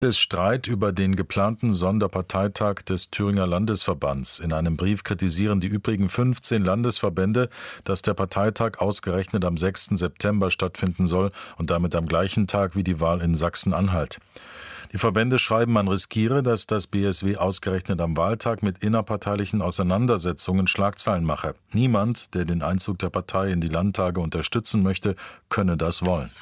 Es Streit über den geplanten Sonderparteitag des Thüringer Landesverbands. In einem Brief kritisieren die übrigen 15 Landesverbände, dass der Parteitag ausgerechnet am 6. September stattfinden soll und damit am gleichen Tag wie die Wahl in Sachsen-Anhalt. Die Verbände schreiben, man riskiere, dass das BSW ausgerechnet am Wahltag mit innerparteilichen Auseinandersetzungen Schlagzeilen mache. Niemand, der den Einzug der Partei in die Landtage unterstützen möchte, könne das wollen.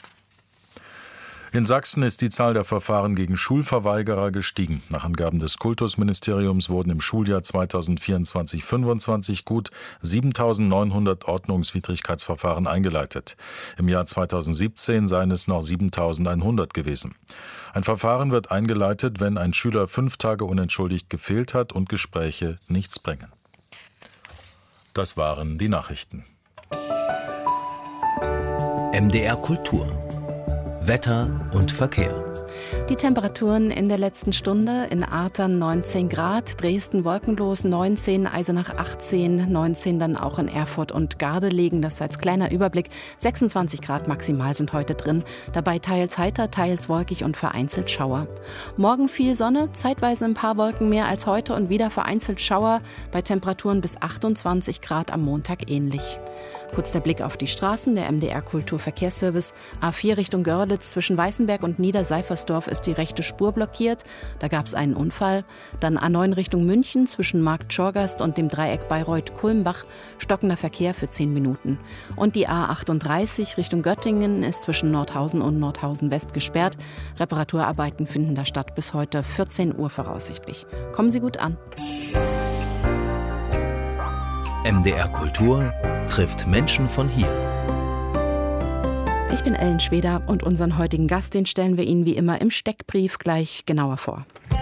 In Sachsen ist die Zahl der Verfahren gegen Schulverweigerer gestiegen. Nach Angaben des Kultusministeriums wurden im Schuljahr 2024/25 gut 7.900 Ordnungswidrigkeitsverfahren eingeleitet. Im Jahr 2017 seien es noch 7.100 gewesen. Ein Verfahren wird eingeleitet, wenn ein Schüler 5 Tage unentschuldigt gefehlt hat und Gespräche nichts bringen. Das waren die Nachrichten. MDR Kultur. Wetter und Verkehr. Die Temperaturen in der letzten Stunde: in Artern 19 Grad, Dresden wolkenlos 19, Eisenach 18, 19 dann auch in Erfurt und Gardelegen. Das als kleiner Überblick. 26 Grad maximal sind heute drin. Dabei teils heiter, teils wolkig und vereinzelt Schauer. Morgen viel Sonne, zeitweise ein paar Wolken mehr als heute und wieder vereinzelt Schauer. Bei Temperaturen bis 28 Grad am Montag ähnlich. Kurz der Blick auf die Straßen. Der MDR Kulturverkehrsservice. A4 Richtung Görlitz zwischen Weißenberg und Niederseifersdorf ist die rechte Spur blockiert. Da gab es einen Unfall. Dann A9 Richtung München zwischen Markt Schorgast und dem Dreieck Bayreuth-Kulmbach. Stockender Verkehr für 10 Minuten. Und die A38 Richtung Göttingen ist zwischen Nordhausen und Nordhausen West gesperrt. Reparaturarbeiten finden da statt bis heute 14 Uhr voraussichtlich. Kommen Sie gut an. MDR Kultur trifft Menschen von hier. Ich bin Ellen Schweder und unseren heutigen Gast, den stellen wir Ihnen wie immer im Steckbrief gleich genauer vor.